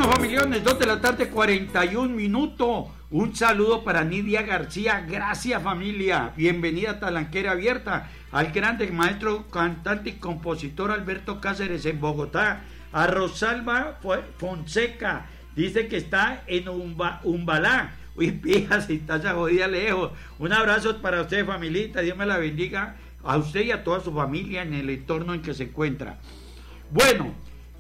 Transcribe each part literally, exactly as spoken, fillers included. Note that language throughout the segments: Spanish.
Bueno, familiones, dos de la tarde, cuarenta y un minutos. Un saludo para Nidia García. Gracias, familia. Bienvenida a Talanquera Abierta. Al grande maestro, cantante y compositor Alberto Cáceres en Bogotá. A Rosalba Fonseca. Dice que está en Umba, Umbalá. Uy, pija, si está esa jodida lejos. Un abrazo para usted, familita. Dios me la bendiga a usted y a toda su familia en el entorno en que se encuentra. Bueno,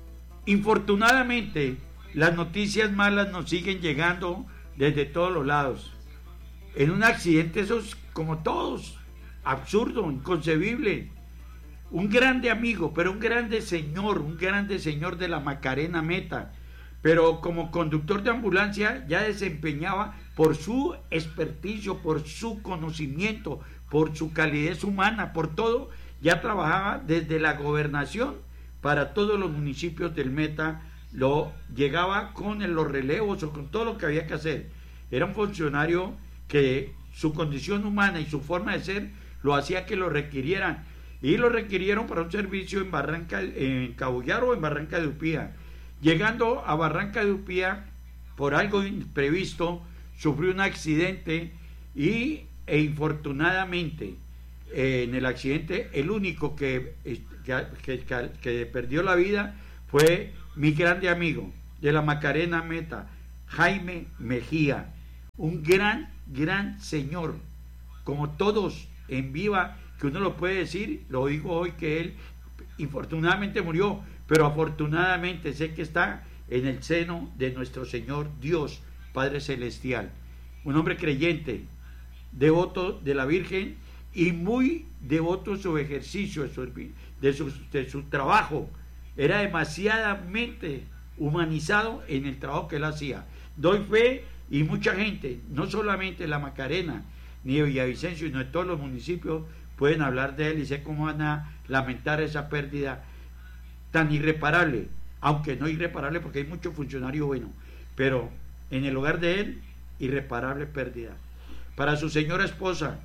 infortunadamente, las noticias malas nos siguen llegando desde todos los lados. En un accidente, esos como todos, absurdo, inconcebible. Un grande amigo, pero un grande señor, un grande señor de la Macarena Meta, pero como conductor de ambulancia ya desempeñaba por su experticio, por su conocimiento, por su calidez humana, por todo, ya trabajaba desde la gobernación para todos los municipios del Meta, lo llegaba con los relevos o con todo lo que había que hacer. Era un funcionario que su condición humana y su forma de ser lo hacía que lo requirieran, y lo requirieron para un servicio en Barranca, en Cabullar o en Barranca de Upía. Llegando a Barranca de Upía, por algo imprevisto, sufrió un accidente y e infortunadamente eh, en el accidente el único que, que, que, que perdió la vida fue mi grande amigo de la Macarena Meta, Jaime Mejía, un gran, gran señor, como todos en viva, que uno lo puede decir, lo digo hoy que él infortunadamente murió, pero afortunadamente sé que está en el seno de nuestro Señor Dios, Padre Celestial, un hombre creyente, devoto de la Virgen y muy devoto de su ejercicio, de su, de su, de su trabajo. Era demasiadamente humanizado en el trabajo que él hacía. Doy fe, y mucha gente, no solamente en la Macarena, ni de Villavicencio, sino en todos los municipios, pueden hablar de él y sé cómo van a lamentar esa pérdida tan irreparable, aunque no irreparable porque hay muchos funcionarios buenos, pero en el hogar de él, irreparable pérdida. Para su señora esposa,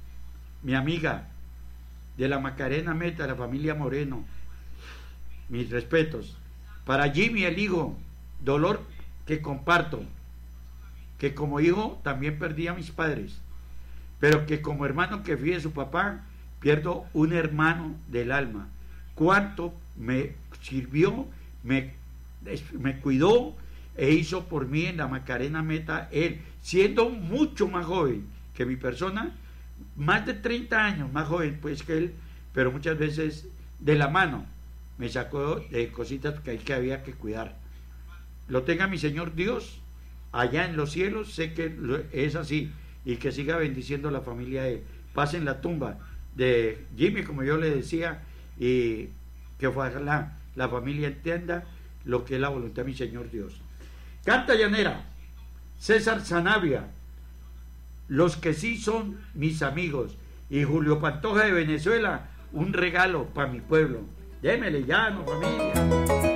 mi amiga de la Macarena Meta, de la familia Moreno, mis respetos. Para Jimmy, el hijo, dolor que comparto, que como hijo también perdí a mis padres, pero que como hermano que fui de su papá, pierdo un hermano del alma. Cuánto me sirvió, me, me cuidó e hizo por mí en la Macarena Meta, él, siendo mucho más joven que mi persona, más de treinta años más joven pues que él, pero muchas veces de la mano me sacó de cositas que, que había que cuidar. Lo tenga mi Señor Dios allá en los cielos, sé que es así, y que siga bendiciendo a la familia de paz en la tumba de Jimmy, como yo le decía, y que ojalá la familia entienda lo que es la voluntad de mi Señor Dios. Canta llanera, César Sanabria, los que sí son mis amigos, y Julio Pantoja de Venezuela, un regalo para mi pueblo. Démele llano, familia.